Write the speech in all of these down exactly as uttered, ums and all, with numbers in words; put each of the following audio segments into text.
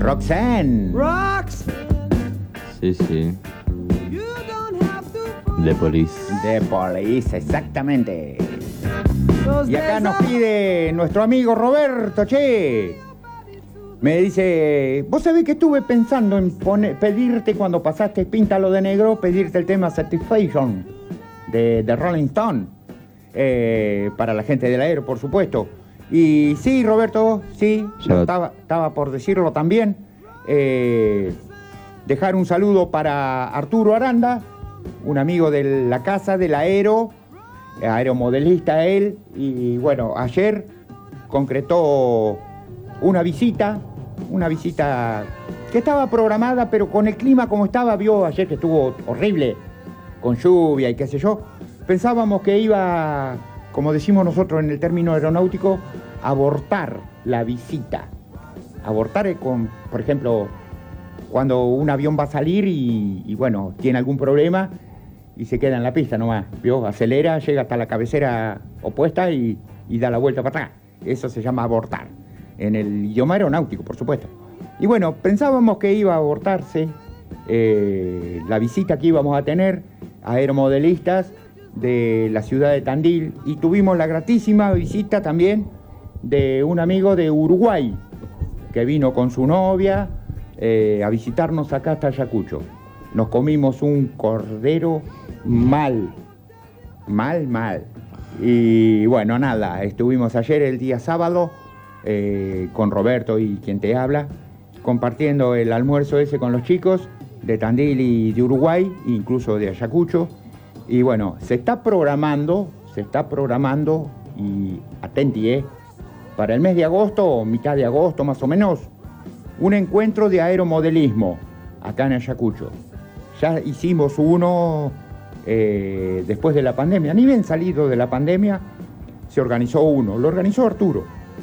Roxanne. Rocks. Sí, sí. The Police. The Police, exactamente. Y acá nos pide nuestro amigo Roberto, che. Me dice, vos sabés que estuve pensando en poner, pedirte cuando pasaste Píntalo de Negro, pedirte el tema Satisfaction de, de Rolling Stone. Eh, para la gente del aero, por supuesto. Y sí, Roberto, sí, Yo... estaba, estaba por decirlo también. Eh, dejar un saludo para Arturo Aranda, un amigo de la casa del aero, aeromodelista él, y bueno, ayer concretó una visita, una visita que estaba programada, pero con el clima como estaba, vio ayer que estuvo horrible, con lluvia y qué sé yo, pensábamos que iba, como decimos nosotros en el término aeronáutico, a abortar la visita. Abortar con, por ejemplo, cuando un avión va a salir y, y bueno, tiene algún problema y se queda en la pista nomás, ¿vio? Acelera, llega hasta la cabecera opuesta y, y da la vuelta para atrás. Eso se llama abortar, en el idioma aeronáutico, por supuesto. Y bueno, pensábamos que iba a abortarse eh, la visita que íbamos a tener a aeromodelistas de la ciudad de Tandil, y tuvimos la gratísima visita también de un amigo de Uruguay que vino con su novia eh, a visitarnos acá hasta Ayacucho. Nos comimos un cordero mal, mal, mal. Y bueno, nada, estuvimos ayer el día sábado eh, con Roberto y quien te habla, compartiendo el almuerzo ese con los chicos de Tandil y de Uruguay, incluso de Ayacucho. Y bueno, se está programando, se está programando, y atenti, eh, para el mes de agosto, mitad de agosto más o menos, un encuentro de aeromodelismo acá en Ayacucho. Ya hicimos uno eh, después de la pandemia, ni bien salido de la pandemia, se organizó uno, lo organizó Arturo.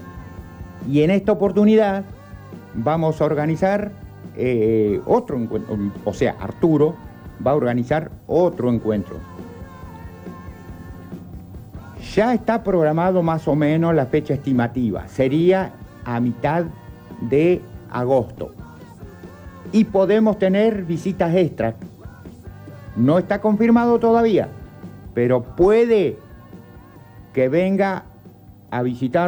Y en esta oportunidad vamos a organizar eh, otro encuentro, o sea, Arturo va a organizar otro encuentro. Ya está programado más o menos la fecha estimativa, sería a mitad de agosto. Y podemos tener visitas extras. No está confirmado todavía, pero puede que venga a visitar